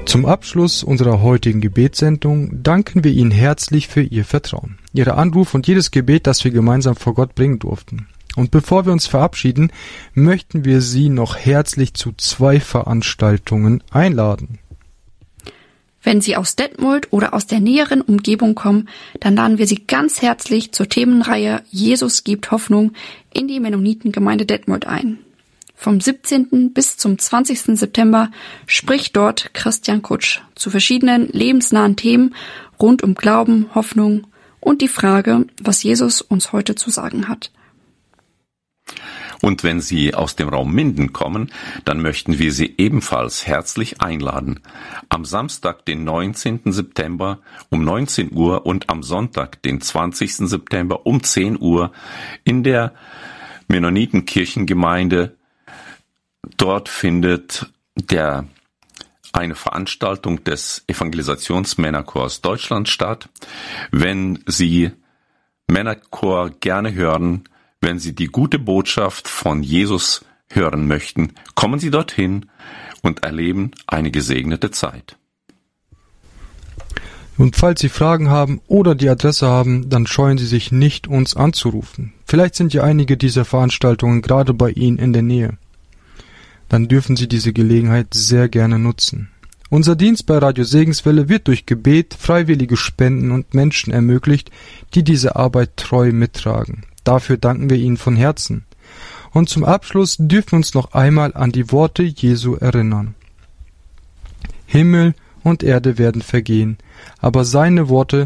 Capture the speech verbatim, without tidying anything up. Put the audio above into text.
Zum Abschluss unserer heutigen Gebetssendung danken wir Ihnen herzlich für Ihr Vertrauen, Ihre Anruf und jedes Gebet, das wir gemeinsam vor Gott bringen durften. Und bevor wir uns verabschieden, möchten wir Sie noch herzlich zu zwei Veranstaltungen einladen. Wenn Sie aus Detmold oder aus der näheren Umgebung kommen, dann laden wir Sie ganz herzlich zur Themenreihe Jesus gibt Hoffnung in die Mennonitengemeinde Detmold ein. Vom siebzehnten bis zum zwanzigsten September spricht dort Christian Kutsch zu verschiedenen lebensnahen Themen rund um Glauben, Hoffnung und die Frage, was Jesus uns heute zu sagen hat. Und wenn Sie aus dem Raum Minden kommen, dann möchten wir Sie ebenfalls herzlich einladen. Am Samstag, den neunzehnten September um neunzehn Uhr und am Sonntag, den zwanzigsten September um zehn Uhr in der Mennonitenkirchengemeinde. Dort findet der eine Veranstaltung des Evangelisationsmännerchors Deutschland statt. Wenn Sie Männerchor gerne hören, wenn Sie die gute Botschaft von Jesus hören möchten, kommen Sie dorthin und erleben eine gesegnete Zeit. Und falls Sie Fragen haben oder die Adresse haben, dann scheuen Sie sich nicht, uns anzurufen. Vielleicht sind ja einige dieser Veranstaltungen gerade bei Ihnen in der Nähe. Dann dürfen Sie diese Gelegenheit sehr gerne nutzen. Unser Dienst bei Radio Segenswelle wird durch Gebet, freiwillige Spenden und Menschen ermöglicht, die diese Arbeit treu mittragen. Dafür danken wir Ihnen von Herzen. Und zum Abschluss dürfen wir uns noch einmal an die Worte Jesu erinnern. Himmel und Erde werden vergehen, aber seine Worte